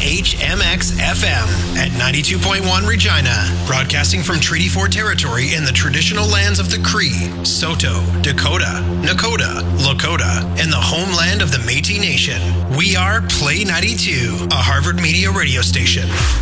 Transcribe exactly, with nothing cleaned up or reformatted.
H M X F M at ninety-two point one Regina, broadcasting from Treaty four territory in the traditional lands of the Cree, Saulteaux, Dakota, Nakota, Lakota, and the homeland of the Métis Nation. We are Play ninety-two, a Harvard Media radio station.